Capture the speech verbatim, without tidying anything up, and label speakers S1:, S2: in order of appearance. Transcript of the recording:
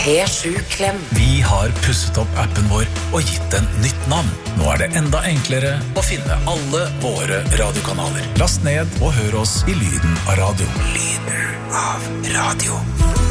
S1: P sju Klem.
S2: Vi har pusset opp appen vår og gitt den nytt navn. Nå er det enda enklere å finne alle våre radiokanaler. Last ned og hør oss i lyden av radio. Lyden av radio.